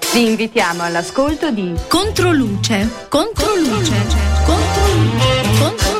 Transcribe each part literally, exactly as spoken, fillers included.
Vi invitiamo all'ascolto di Controluce, Controluce, Controluce, Controluce.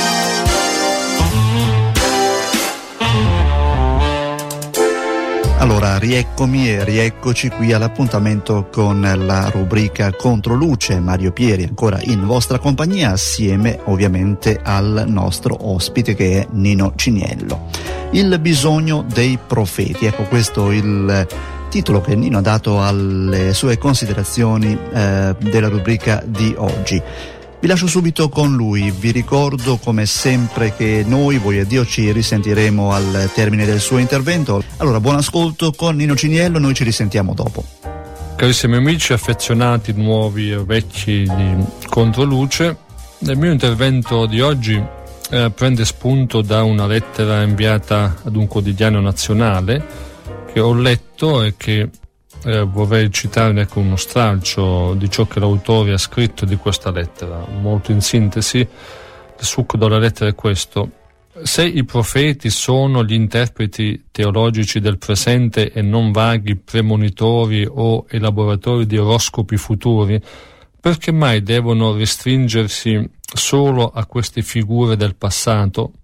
Allora, rieccomi e rieccoci qui all'appuntamento con la rubrica Controluce. Mario Pieri ancora in vostra compagnia, assieme ovviamente al nostro ospite che è Nino Ciniello. Il bisogno dei profeti, ecco questo il titolo che Nino ha dato alle sue considerazioni eh, della rubrica di oggi. Vi lascio subito con lui, vi ricordo come sempre che noi, voi e Dio, ci risentiremo al termine del suo intervento. Allora, buon ascolto con Nino Ciniello, noi ci risentiamo dopo. Carissimi amici, affezionati nuovi e vecchi di Controluce, nel mio intervento di oggi eh, prende spunto da una lettera inviata ad un quotidiano nazionale che ho letto e che Eh, vorrei citarne con uno stralcio di ciò che l'autore ha scritto di questa lettera. Molto in sintesi, il succo della lettera è questo: se i profeti sono gli interpreti teologici del presente e non vaghi premonitori o elaboratori di oroscopi futuri, perché mai devono restringersi solo a queste figure del passato?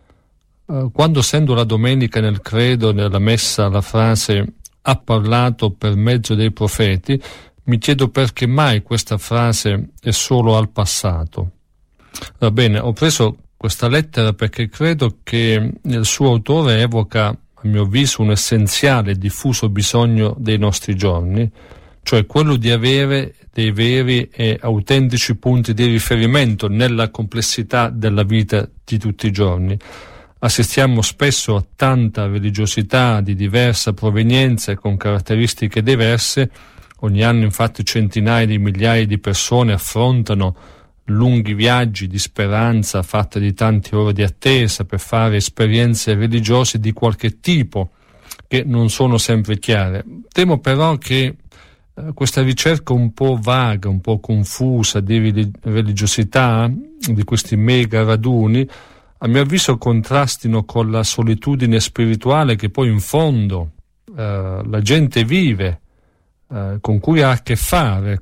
Eh, quando sento la domenica nel credo, nella messa, la frase ha parlato per mezzo dei profeti, mi chiedo perché mai questa frase è solo al passato. Va bene, ho preso questa lettera perché credo che il suo autore evoca, a mio avviso, un essenziale e diffuso bisogno dei nostri giorni, cioè quello di avere dei veri e autentici punti di riferimento nella complessità della vita di tutti i giorni. Assistiamo spesso a tanta religiosità di diversa provenienza e con caratteristiche diverse. Ogni anno infatti centinaia di migliaia di persone affrontano lunghi viaggi di speranza fatte di tante ore di attesa per fare esperienze religiose di qualche tipo che non sono sempre chiare. Temo però che eh, questa ricerca un po' vaga, un po' confusa di religiosità, di questi mega raduni, a mio avviso contrastino con la solitudine spirituale che poi in fondo eh, la gente vive, eh, con cui ha a che fare.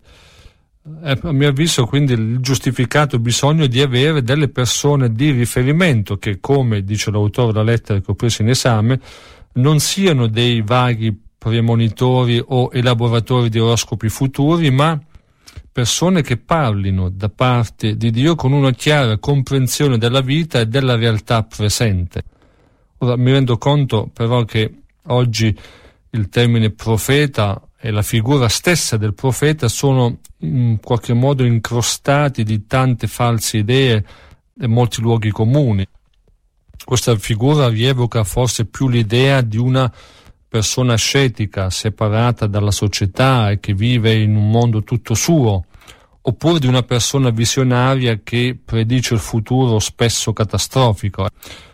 Eh, a mio avviso quindi il giustificato bisogno di avere delle persone di riferimento che, come dice l'autore della lettera che ho preso in esame, non siano dei vaghi premonitori o elaboratori di oroscopi futuri, ma persone che parlino da parte di Dio con una chiara comprensione della vita e della realtà presente. Ora, mi rendo conto però che oggi il termine profeta e la figura stessa del profeta sono in qualche modo incrostati di tante false idee e molti luoghi comuni. Questa figura rievoca forse più l'idea di una persona ascetica, separata dalla società e che vive in un mondo tutto suo, oppure di una persona visionaria che predice il futuro spesso catastrofico.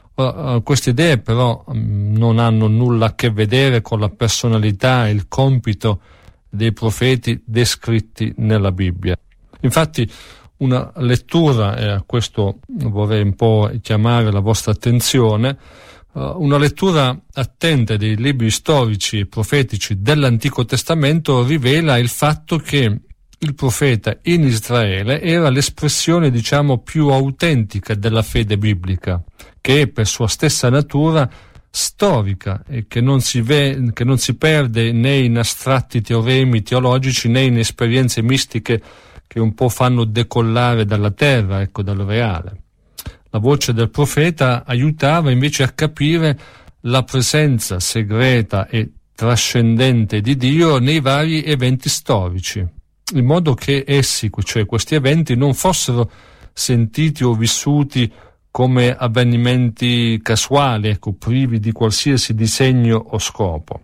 Uh, queste idee però um, non hanno nulla a che vedere con la personalità e il compito dei profeti descritti nella Bibbia. Infatti una lettura, e a questo vorrei un po' chiamare la vostra attenzione, Uh, una lettura attenta dei libri storici e profetici dell'Antico Testamento rivela il fatto che il profeta in Israele era l'espressione, diciamo, più autentica della fede biblica, che è per sua stessa natura storica e che non si, ve- che non si perde né in astratti teoremi teologici né in esperienze mistiche che un po' fanno decollare dalla terra, ecco, dal reale. La voce del profeta aiutava invece a capire la presenza segreta e trascendente di Dio nei vari eventi storici, in modo che essi, cioè questi eventi, non fossero sentiti o vissuti come avvenimenti casuali, ecco, privi di qualsiasi disegno o scopo.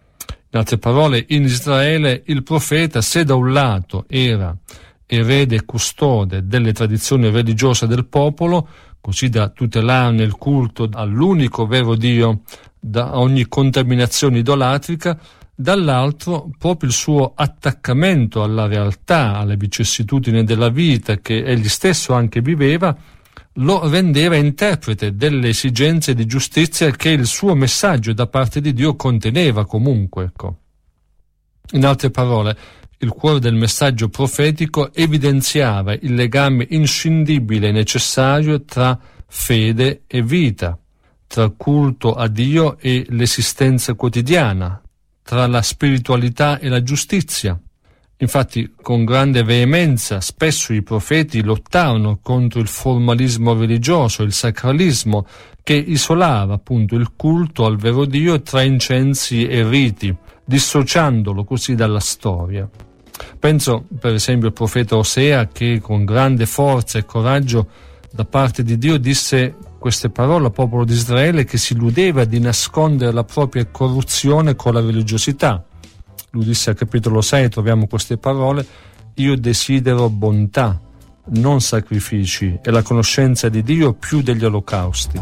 In altre parole, in Israele il profeta, se da un lato era erede e custode delle tradizioni religiose del popolo, così da tutelarne il culto all'unico vero Dio da ogni contaminazione idolatrica, dall'altro proprio il suo attaccamento alla realtà, alle vicissitudini della vita che egli stesso anche viveva, lo rendeva interprete delle esigenze di giustizia che il suo messaggio da parte di Dio conteneva comunque, ecco. In altre parole, il cuore del messaggio profetico evidenziava il legame inscindibile e necessario tra fede e vita, tra culto a Dio e l'esistenza quotidiana, tra la spiritualità e la giustizia. Infatti, con grande veemenza, spesso i profeti lottarono contro il formalismo religioso, il sacralismo, che isolava appunto il culto al vero Dio tra incensi e riti, dissociandolo così dalla storia. Penso per esempio al profeta Osea, che con grande forza e coraggio da parte di Dio disse queste parole al popolo di Israele, che si illudeva di nascondere la propria corruzione con la religiosità. Lui disse al capitolo sei, troviamo queste parole: io desidero bontà, non sacrifici, e la conoscenza di Dio più degli olocausti.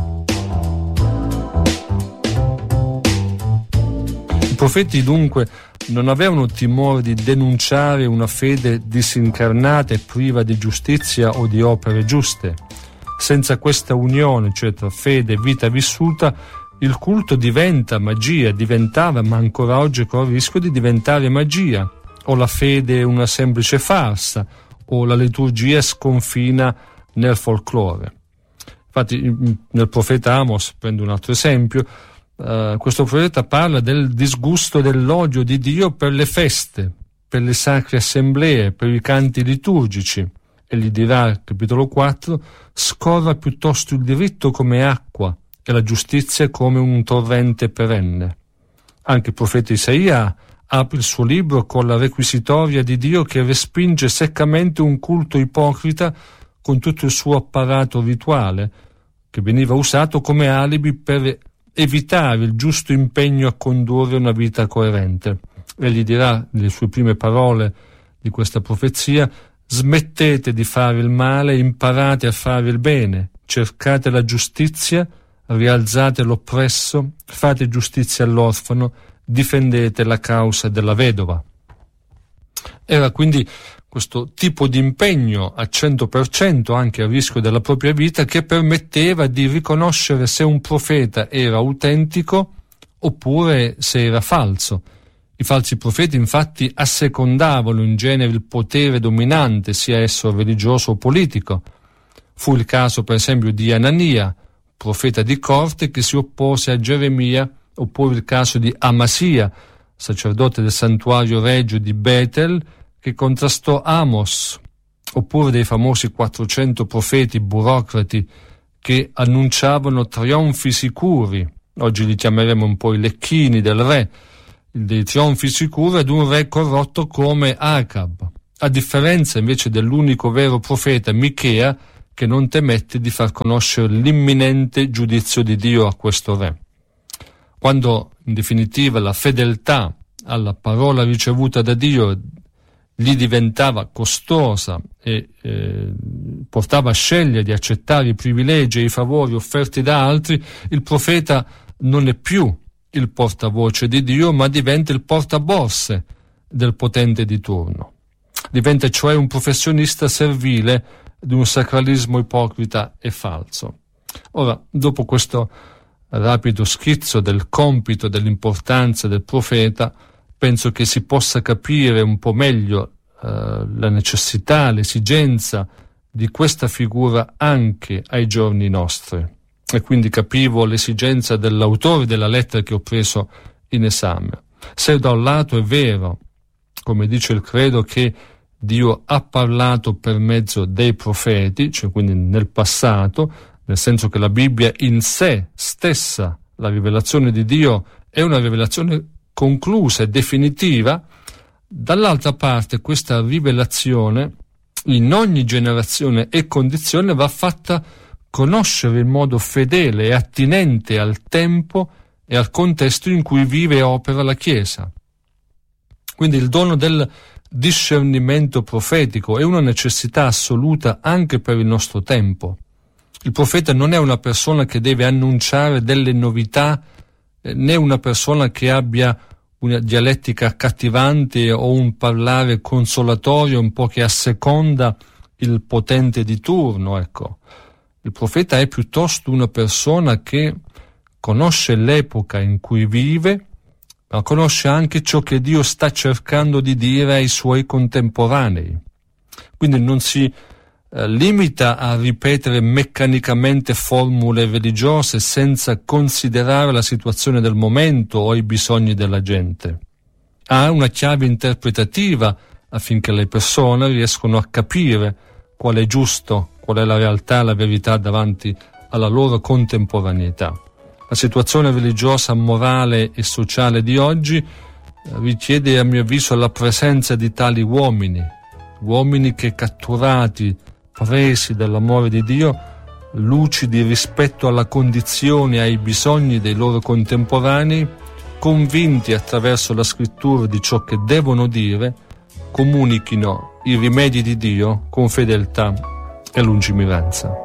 I profeti dunque non avevano timore di denunciare una fede disincarnata e priva di giustizia o di opere giuste. Senza questa unione, cioè tra fede e vita vissuta, il culto diventa magia, diventava, ma ancora oggi corre il rischio di diventare magia, o la fede è una semplice farsa, o la liturgia sconfina nel folklore. Infatti nel profeta Amos, prendo un altro esempio, Uh, questo profeta parla del disgusto dell'odio di Dio per le feste, per le sacre assemblee, per i canti liturgici, e gli dirà, capitolo quattro, scorra piuttosto il diritto come acqua e la giustizia come un torrente perenne. Anche il profeta Isaia apre il suo libro con la requisitoria di Dio, che respinge seccamente un culto ipocrita con tutto il suo apparato rituale, che veniva usato come alibi per evitare il giusto impegno a condurre una vita coerente. E gli dirà, nelle sue prime parole di questa profezia: smettete di fare il male, imparate a fare il bene, cercate la giustizia, rialzate l'oppresso, fate giustizia all'orfano, difendete la causa della vedova. Era quindi questo tipo di impegno a cento per cento, anche a rischio della propria vita, che permetteva di riconoscere se un profeta era autentico oppure se era falso. I falsi profeti infatti assecondavano in genere il potere dominante, sia esso religioso o politico. Fu il caso per esempio di Anania, profeta di corte, che si oppose a Geremia, oppure il caso di Amasia, sacerdote del santuario regio di Betel, che contrastò Amos, oppure dei famosi quattrocento profeti burocrati che annunciavano trionfi sicuri, oggi li chiameremo un po' i lecchini del re, dei trionfi sicuri ad un re corrotto come Acab, a differenza invece dell'unico vero profeta Michea, che non temette di far conoscere l'imminente giudizio di Dio a questo re. Quando in definitiva la fedeltà alla parola ricevuta da Dio gli diventava costosa e eh, portava a scegliere di accettare i privilegi e i favori offerti da altri, il profeta non è più il portavoce di Dio, ma diventa il portaborse del potente di turno. Diventa cioè un professionista servile di un sacralismo ipocrita e falso. Ora, dopo questo rapido schizzo del compito, dell'importanza del profeta, penso che si possa capire un po' meglio eh, la necessità, l'esigenza di questa figura anche ai giorni nostri. E quindi capivo l'esigenza dell'autore della lettera che ho preso in esame. Se da un lato è vero, come dice il credo, che Dio ha parlato per mezzo dei profeti, cioè quindi nel passato, nel senso che la Bibbia in sé stessa, la rivelazione di Dio, è una rivelazione conclusa e definitiva, dall'altra parte questa rivelazione in ogni generazione e condizione va fatta conoscere in modo fedele e attinente al tempo e al contesto in cui vive e opera la Chiesa. Quindi il dono del discernimento profetico è una necessità assoluta anche per il nostro tempo. Il profeta non è una persona che deve annunciare delle novità, né una persona che abbia una dialettica accattivante o un parlare consolatorio un po' che asseconda il potente di turno, ecco. Il profeta è piuttosto una persona che conosce l'epoca in cui vive, ma conosce anche ciò che Dio sta cercando di dire ai suoi contemporanei. Quindi non si eh, limita a ripetere meccanicamente formule religiose senza considerare la situazione del momento o i bisogni della gente. Ha una chiave interpretativa affinché le persone riescano a capire qual è giusto, qual è la realtà, la verità davanti alla loro contemporaneità. La situazione religiosa, morale e sociale di oggi richiede, a mio avviso, la presenza di tali uomini, uomini che, catturati, presi dall'amore di Dio, lucidi rispetto alla condizione e ai bisogni dei loro contemporanei, convinti attraverso la scrittura di ciò che devono dire, comunichino i rimedi di Dio con fedeltà e lungimiranza.